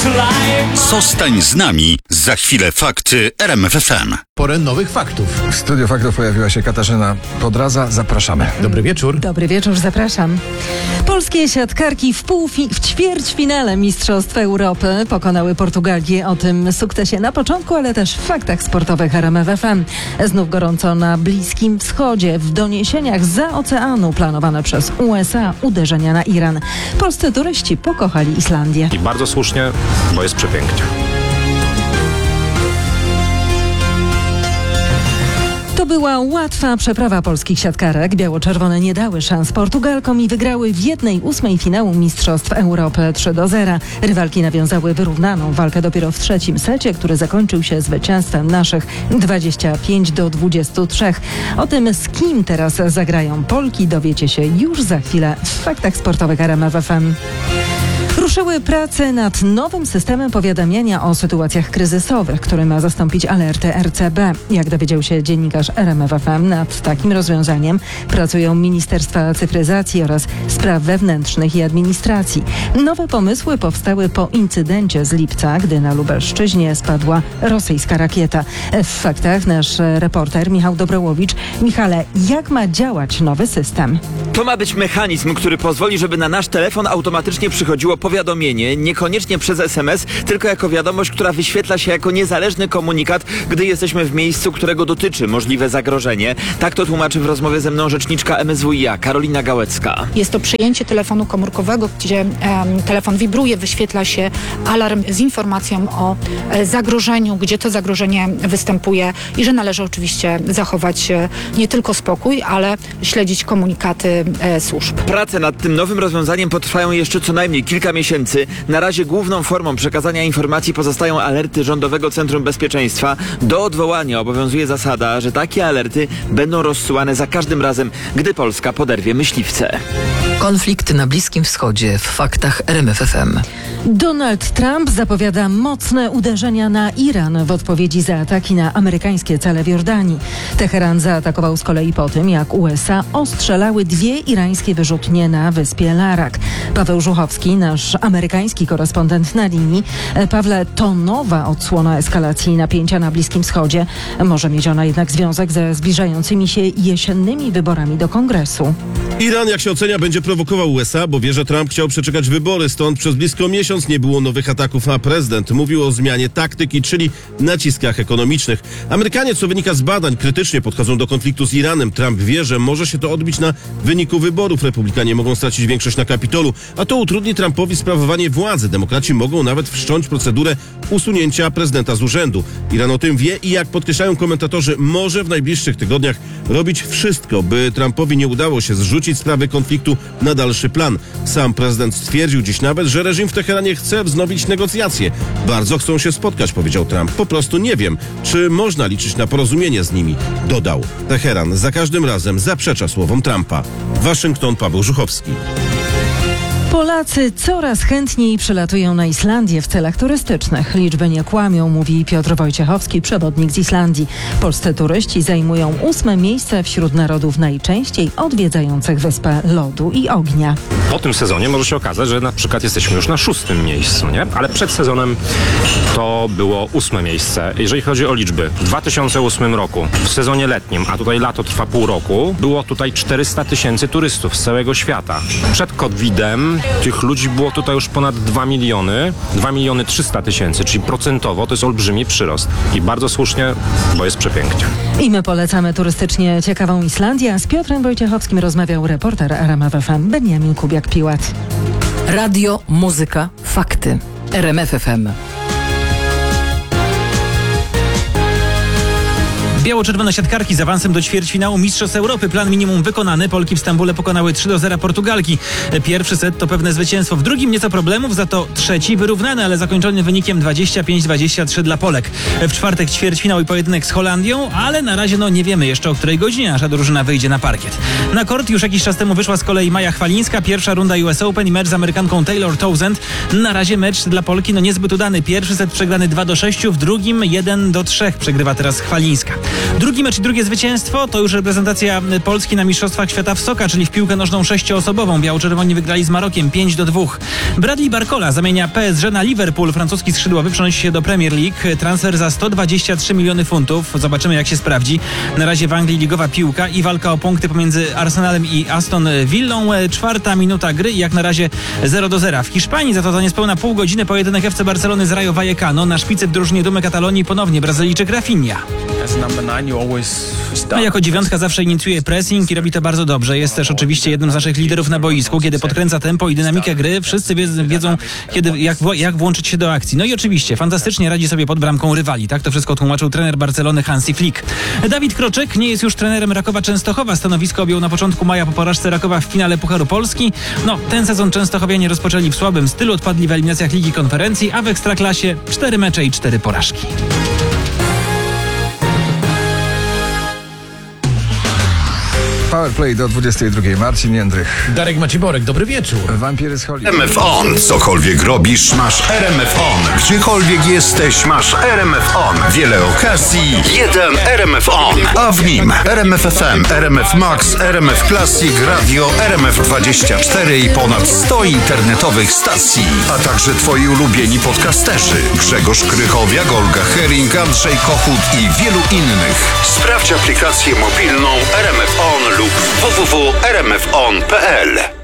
Zostań z nami. Za chwilę fakty RMF FM. Porę nowych faktów. W studiu faktów pojawiła się Katarzyna Podradza. Zapraszamy. Dobry wieczór. Dobry wieczór, zapraszam. Polskie siatkarki w ćwierćfinale Mistrzostw Europy pokonały Portugalię. O tym sukcesie na początku, ale też w faktach sportowych RMF FM. Znów gorąco na Bliskim Wschodzie. W doniesieniach zza oceanu planowane przez USA uderzenia na Iran. Polscy turyści pokochali Islandię. I bardzo słusznie, bo jest przepięknie. To była łatwa przeprawa polskich siatkarek. Biało-czerwone nie dały szans Portugalkom i wygrały w 1/8 finału Mistrzostw Europy 3-0. Rywalki nawiązały wyrównaną walkę dopiero w trzecim secie, który zakończył się zwycięstwem naszych 25-23. O tym, z kim teraz zagrają Polki, dowiecie się już za chwilę w faktach sportowych RMF FM. Ruszyły prace nad nowym systemem powiadamiania o sytuacjach kryzysowych, który ma zastąpić alerty RCB. Jak dowiedział się dziennikarz RMF FM, nad takim rozwiązaniem pracują Ministerstwa Cyfryzacji oraz Spraw Wewnętrznych i Administracji. Nowe pomysły powstały po incydencie z lipca, gdy na Lubelszczyźnie spadła rosyjska rakieta. W faktach nasz reporter Michał Dobrołowicz. Michale, jak ma działać nowy system? To ma być mechanizm, który pozwoli, żeby na nasz telefon automatycznie przychodziło powiadomienie, niekoniecznie przez SMS, tylko jako wiadomość, która wyświetla się jako niezależny komunikat, gdy jesteśmy w miejscu, którego dotyczy możliwe zagrożenie. Tak to tłumaczy w rozmowie ze mną rzeczniczka MSWiA, Karolina Gałecka. Jest to przejęcie telefonu komórkowego, gdzie telefon wibruje, wyświetla się alarm z informacją o zagrożeniu, gdzie to zagrożenie występuje i że należy oczywiście zachować nie tylko spokój, ale śledzić komunikaty służb. Prace nad tym nowym rozwiązaniem potrwają jeszcze co najmniej kilka miesięcy. Na razie główną formą przekazania informacji pozostają alerty Rządowego Centrum Bezpieczeństwa. Do odwołania obowiązuje zasada, że takie alerty będą rozsyłane za każdym razem, gdy Polska poderwie myśliwce. Konflikt na Bliskim Wschodzie w faktach RMF FM. Donald Trump zapowiada mocne uderzenia na Iran w odpowiedzi za ataki na amerykańskie cele w Jordanii. Teheran zaatakował z kolei po tym, jak USA ostrzelały 2 irańskie wyrzutnie na wyspie Larak. Paweł Żuchowski, nasz amerykański korespondent na linii. Pawle, to nowa odsłona eskalacji napięcia na Bliskim Wschodzie. Może mieć ona jednak związek ze zbliżającymi się jesiennymi wyborami do Kongresu. Iran, jak się ocenia, będzie prowokował USA, bo wie, że Trump chciał przeczekać wybory, stąd przez blisko miesiąc nie było nowych ataków, a prezydent mówił o zmianie taktyki, czyli naciskach ekonomicznych. Amerykanie, co wynika z badań, krytycznie podchodzą do konfliktu z Iranem. Trump wie, że może się to odbić na wyniku wyborów. Republikanie mogą stracić większość na Kapitolu, a to utrudni Trumpowi sprawowanie władzy. Demokraci mogą nawet wszcząć procedurę usunięcia prezydenta z urzędu. Iran o tym wie i, jak podkreślają komentatorzy, może w najbliższych tygodniach robić wszystko, by Trumpowi nie udało się zrzucić sprawy konfliktu na dalszy plan. Sam prezydent stwierdził dziś nawet, że reżim w Teheranie chce wznowić negocjacje. Bardzo chcą się spotkać, powiedział Trump. Po prostu nie wiem, czy można liczyć na porozumienie z nimi, dodał. Teheran za każdym razem zaprzecza słowom Trumpa. Waszyngton, Paweł Żuchowski. Polacy coraz chętniej przylatują na Islandię w celach turystycznych. Liczby nie kłamią, mówi Piotr Wojciechowski, przewodnik z Islandii. Polscy turyści zajmują 8. miejsce wśród narodów najczęściej odwiedzających Wyspę Lodu i Ognia. Po tym sezonie może się okazać, że na przykład jesteśmy już na 6. miejscu, nie? Ale przed sezonem to było 8. miejsce. Jeżeli chodzi o liczby, w 2008 roku, w sezonie letnim, a tutaj lato trwa pół roku, było tutaj 400 000 turystów z całego świata. Przed COVID-em tych ludzi było tutaj już ponad 2 miliony, 300 000, czyli procentowo to jest olbrzymi przyrost. I bardzo słusznie, bo jest przepięknie. I my polecamy turystycznie ciekawą Islandię, a z Piotrem Wojciechowskim rozmawiał reporter RMF FM Beniamin Kubiak-Piłat. Radio, muzyka, fakty. RMF FM. Biało-czerwone siatkarki z awansem do ćwierćfinału Mistrzostw Europy. Plan minimum wykonany. Polki w Stambule pokonały 3-0 Portugalki. Pierwszy set to pewne zwycięstwo. W drugim nieco problemów, za to trzeci wyrównany, ale zakończony wynikiem 25-23 dla Polek. W czwartek ćwierćfinał i pojedynek z Holandią, ale na razie nie wiemy jeszcze, o której godzinie nasza drużyna wyjdzie na parkiet. Na kort już jakiś czas temu wyszła z kolei Maja Chwalińska. Pierwsza runda US Open i mecz z Amerykanką Taylor Townsend. Na razie mecz dla Polki niezbyt udany. Pierwszy set przegrany 2-6, w drugim 1-3. Przegrywa teraz Chwalińska. Drugi mecz i drugie zwycięstwo to już reprezentacja Polski na Mistrzostwach Świata w Soka, czyli w piłkę nożną 6-osobową. Biało-czerwoni wygrali z Marokiem 5-2. Bradley Barcola zamienia PSG na Liverpool. Francuski skrzydłowy przenosi się do Premier League. Transfer za 123 miliony funtów. Zobaczymy, jak się sprawdzi. Na razie w Anglii ligowa piłka i walka o punkty pomiędzy Arsenalem i Aston Villą. 4. minuta gry i jak na razie 0-0. W Hiszpanii za niespełna pół godziny pojedynek FC Barcelony z Rayo Vallecano. Na szpicy w drużynie Dumy Katalonii ponownie Brazylijczyk Rafinha. No, jako dziewiątka zawsze inicjuje pressing i robi to bardzo dobrze. Jest też oczywiście jednym z naszych liderów na boisku. Kiedy podkręca tempo i dynamikę gry, wszyscy wiedzą, jak włączyć się do akcji. No i oczywiście fantastycznie radzi sobie pod bramką rywali. Tak to wszystko tłumaczył trener Barcelony Hansi Flick. Dawid Kroczek nie jest już trenerem Rakowa Częstochowa. Stanowisko objął na początku maja po porażce Rakowa w finale Pucharu Polski. No, ten sezon Częstochowianie rozpoczęli w słabym stylu, odpadli w eliminacjach Ligi Konferencji, a w Ekstraklasie 4 mecze i 4 porażki. Powerplay do 22. Marcin Jędrych. Darek Maciborek, dobry wieczór. Wampiry z Hollywood. RMF On. Cokolwiek robisz, masz RMF On. Gdziekolwiek jesteś, masz RMF On. Wiele okazji, jeden RMF On. A w nim RMF FM, RMF Max, RMF Classic, Radio, RMF24 i ponad 100 internetowych stacji. A także twoi ulubieni podcasterzy. Grzegorz Krychowiak, Olga Hering, Andrzej Kochut i wielu innych. Sprawdź aplikację mobilną RMF On lub www.rmfon.pl.